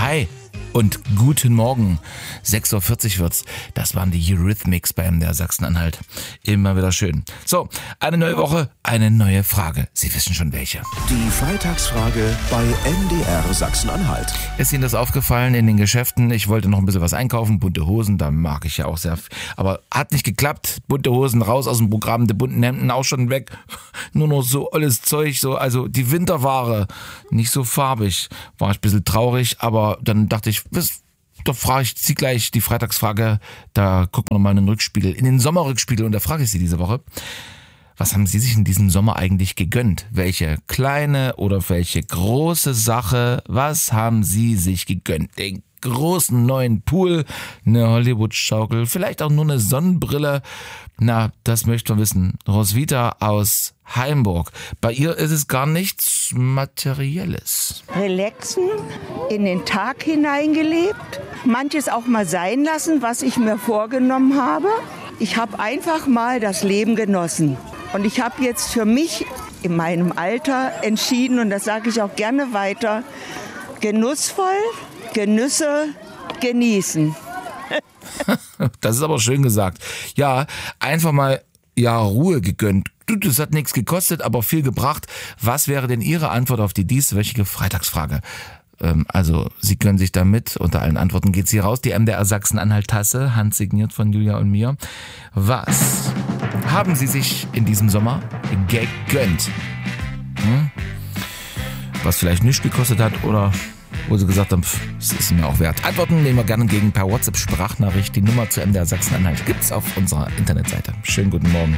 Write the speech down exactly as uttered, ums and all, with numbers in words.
Hi und guten Morgen. sechs Uhr vierzig wird's. Das waren die Eurythmics bei M D R Sachsen-Anhalt. Immer wieder schön. So, eine neue Woche, eine neue Frage. Sie wissen schon welche. Die Freitagsfrage bei M D R Sachsen-Anhalt. Ist Ihnen das aufgefallen in den Geschäften? Ich wollte noch ein bisschen was einkaufen, bunte Hosen, da mag ich ja auch sehr. Aber hat nicht geklappt. Bunte Hosen raus aus dem Programm, die bunten Hemden auch schon weg. Nur noch so alles Zeug, so, also die Winterware, nicht so farbig. War ich ein bisschen traurig, aber dann dachte ich, was, da frage ich Sie gleich die Freitagsfrage, da gucken wir nochmal in den Rückspiegel, in den Sommerrückspiegel und da frage ich Sie diese Woche, was haben Sie sich in diesem Sommer eigentlich gegönnt? Welche kleine oder welche große Sache, was haben Sie sich gegönnt? Den großen neuen Pool, eine Hollywood-Schaukel, vielleicht auch nur eine Sonnenbrille. Na, das möchte man wissen. Roswitha aus Haimburg. Bei ihr ist es gar nichts Materielles. Relaxen, in den Tag hineingelebt, manches auch mal sein lassen, was ich mir vorgenommen habe. Ich habe einfach mal das Leben genossen. Und ich habe jetzt für mich in meinem Alter entschieden, und das sage ich auch gerne weiter, genussvoll, Genüsse genießen. Das ist aber schön gesagt. Ja, einfach mal ja Ruhe gegönnt. Das hat nichts gekostet, aber viel gebracht. Was wäre denn Ihre Antwort auf die dieswöchige Freitagsfrage? Ähm, also, Sie können sich damit, unter allen Antworten geht's hier raus, die M D R Sachsen-Anhalt-Tasse, handsigniert von Julia und mir. Was haben Sie sich in diesem Sommer gegönnt? Hm? Was vielleicht nichts gekostet hat oder wo Sie gesagt haben, es ist mir auch wert. Antworten nehmen wir gerne entgegen per WhatsApp-Sprachnachricht. Die Nummer zu M D R Sachsen-Anhalt gibt's auf unserer Internetseite. Schönen guten Morgen.